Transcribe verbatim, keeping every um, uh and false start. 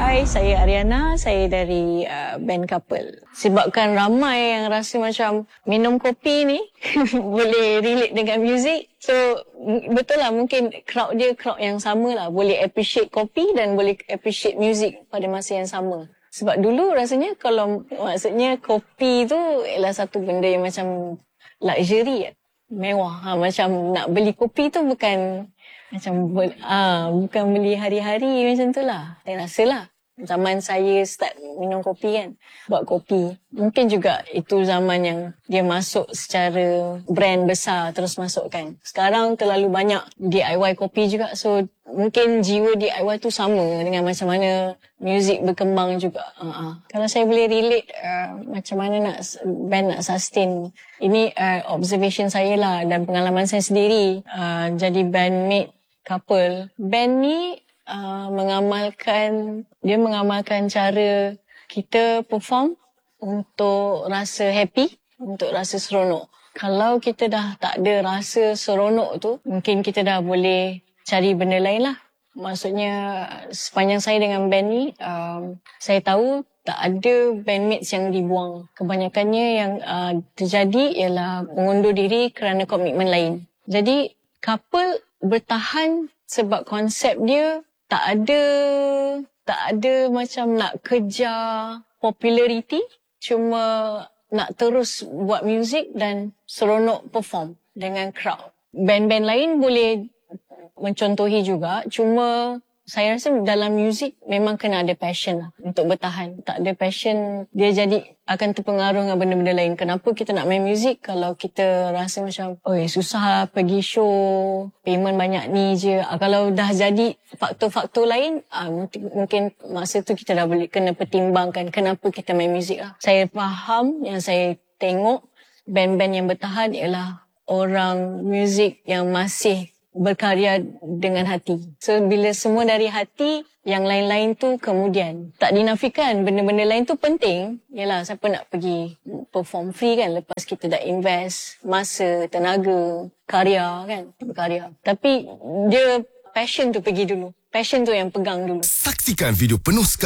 Hai, saya Ariana. Saya dari uh, band Couple. Sebabkan ramai yang rasa macam minum kopi ni boleh relate dengan muzik. So, betul lah mungkin crowd dia crowd yang sama lah. Boleh appreciate kopi dan boleh appreciate muzik pada masa yang sama. Sebab dulu rasanya kalau maksudnya kopi tu ialah satu benda yang macam luxury, mewah. Ha, macam nak beli kopi tu bukan macam ah bukan beli hari-hari macam tu lah. Saya rasa lah. Zaman saya start minum kopi kan. Buat kopi. Mungkin juga itu zaman yang dia masuk secara brand besar terus masuk kan. Sekarang terlalu banyak D I Y kopi juga. So mungkin jiwa D I Y tu sama dengan macam mana muzik berkembang juga. Uh-huh. Kalau saya boleh relate uh, macam mana nak band nak sustain. Ini uh, observation saya lah dan pengalaman saya sendiri. Uh, jadi bandmate Couple. Band ni uh, mengamalkan, dia mengamalkan cara kita perform untuk rasa happy, untuk rasa seronok. Kalau kita dah tak ada rasa seronok tu, mungkin kita dah boleh cari benda lain lah. Maksudnya sepanjang saya dengan band ni, um, saya tahu tak ada bandmates yang dibuang. Kebanyakannya yang uh, terjadi ialah mengundur diri kerana komitmen lain. Jadi Couple bertahan sebab konsep dia tak ada tak ada macam nak kejar populariti, cuma nak terus buat muzik dan seronok perform dengan crowd. Band-band lain boleh mencontohi juga, cuma saya rasa dalam muzik memang kena ada passion lah untuk bertahan. Tak ada passion, dia jadi akan terpengaruh dengan benda-benda lain. Kenapa kita nak main muzik kalau kita rasa macam, oh susah lah pergi show, payment banyak ni je. Ah, kalau dah jadi faktor-faktor lain, ah, mungkin, mungkin masa tu kita dah boleh kena pertimbangkan kenapa kita main muzik lah. Saya faham, yang saya tengok band-band yang bertahan ialah orang muzik yang masih berkarya dengan hati. So, bila semua dari hati, yang lain-lain tu kemudian. Tak dinafikan, benda-benda lain tu penting. Yalah, siapa nak pergi perform free kan lepas kita dah invest masa, tenaga, karya kan, berkarya. Tapi dia passion tu pergi dulu. Passion tu yang pegang dulu. Saksikan video penuh sekali